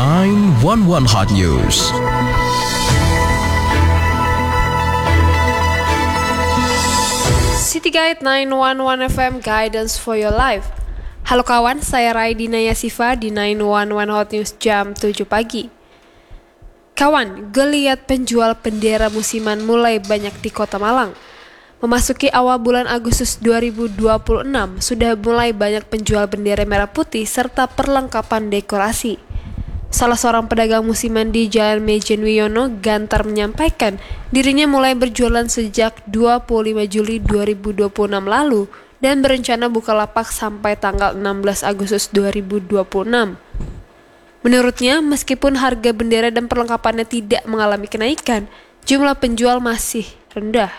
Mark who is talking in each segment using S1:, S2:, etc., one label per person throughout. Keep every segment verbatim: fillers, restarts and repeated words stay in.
S1: sembilan satu satu Hot News.
S2: City Guide sembilan satu satu F M Guidance for your life. Halo kawan, saya Raidina Yasifa di sembilan satu satu Hot News jam tujuh pagi. Kawan, geliat penjual bendera musiman mulai banyak di Kota Malang. Memasuki awal bulan Agustus dua ribu dua puluh enam, sudah mulai banyak penjual bendera merah putih serta perlengkapan dekorasi. Salah seorang pedagang musiman di Jalan Mejen Wiono, Gantar, menyampaikan dirinya mulai berjualan sejak dua puluh lima Juli dua ribu dua puluh enam lalu dan berencana buka lapak sampai tanggal enam belas Agustus dua ribu dua puluh enam. Menurutnya, meskipun harga bendera dan perlengkapannya tidak mengalami kenaikan, jumlah penjual masih rendah.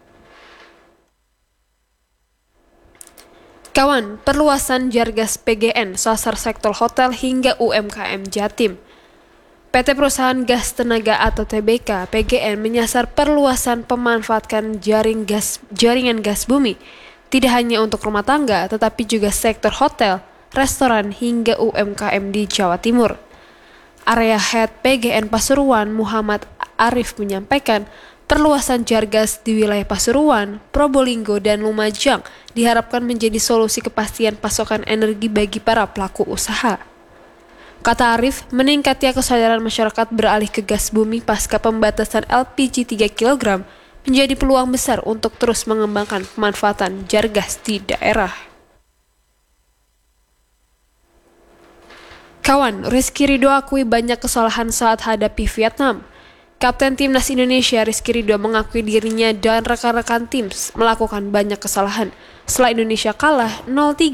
S2: Kawan, perluasan Jargas P G N sasar sektor hotel hingga U M K M Jatim. P T Perusahaan Gas Tenaga atau T B K P G N menyasar perluasan pemanfaatan jaring gas, jaringan gas bumi, tidak hanya untuk rumah tangga, tetapi juga sektor hotel, restoran hingga U M K M di Jawa Timur. Area Head P G N Pasuruan Muhammad Arif menyampaikan, perluasan Jargas di wilayah Pasuruan, Probolinggo, dan Lumajang diharapkan menjadi solusi kepastian pasokan energi bagi para pelaku usaha. Kata Arif, meningkatnya kesadaran masyarakat beralih ke gas bumi pasca pembatasan L P G tiga kilogram menjadi peluang besar untuk terus mengembangkan pemanfaatan Jargas di daerah. Kawan, Rizky Ridho akui banyak kesalahan saat hadapi Vietnam. Kapten Timnas Indonesia Rizky Ridho mengakui dirinya dan rekan-rekan tim melakukan banyak kesalahan setelah Indonesia kalah nol tiga